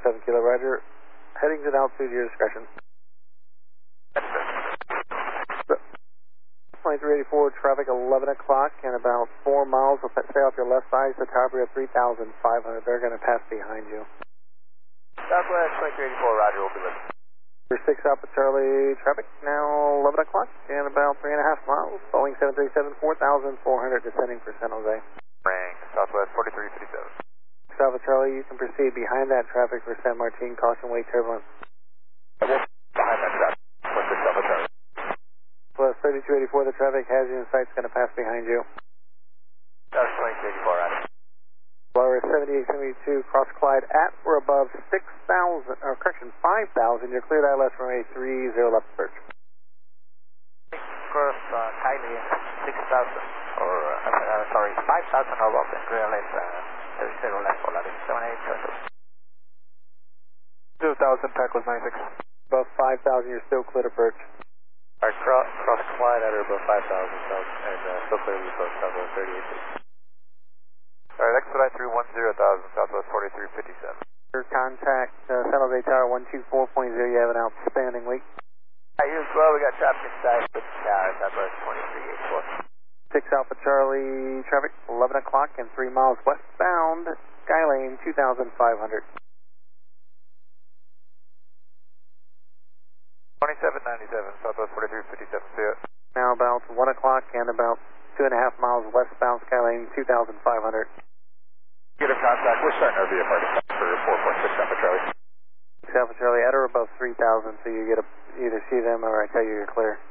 07 Kilo, Roger. Heading to the altitude, your discretion. 2384, traffic 11 o'clock and about 4 miles. We'll stay off your left side, so Tower at 3,500. They're going to pass behind you. Southwest 2384, Roger, we'll be listening. Your 6 Alpha Charlie, traffic now 11 o'clock and about 3.5 miles. Boeing 737, 4,400 descending for San Jose. Ring, Southwest 4357. 6 Alpha Charlie, you can proceed behind that traffic for San Martin. Caution, wake turbulence. Behind that traffic for 6 Alpha Charlie. Plus 3284, the traffic has you in sight, it's going to pass behind you. That's 2384, Roger. Lower 7872, cross Clyde at or above 6,000, or correction, 5,000. You're cleared ILS from a 30 left approach. Cross Kylie 6,000, or, sorry, 5,000 or above, and clear ILS 30 left, or 7872. 2,000, Tacos 96. Above 5,000, you're still cleared approach. Alright, cross Clyde at or above 5,000, and still clear approach, Southwest 38. Alright, expedite through 10,000, Southwest 4357. Your contact, San Jose Tower 124.0, you have an outstanding week. You as well, we got traffic inside with Tower, Southwest 2384. 6 Alpha Charlie, traffic 11 o'clock and 3 miles westbound, Skylane 2,500. 2797, Southwest 4357, see it. Now about 1 o'clock and about 2.5 miles westbound, Skylane 2,500. Get a contact, we're starting our VFR to for 4.6 Alpha Charlie. 6 Alpha Charlie at or above 3,000, so you get either see them or I tell you you're clear.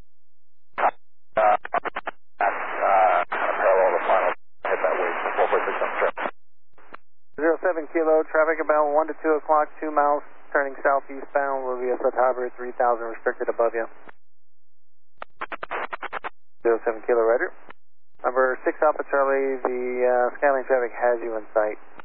Parallel to final, hit that wave, 4.6 Alpha Charlie. 07 Kilo, traffic about 1 to 2 o'clock, 2 miles, turning southeastbound, will be a Sataba 3,000 restricted above you. 07 Kilo, Roger. Number 6 Alpha Charlie, the Skylane traffic has you in sight.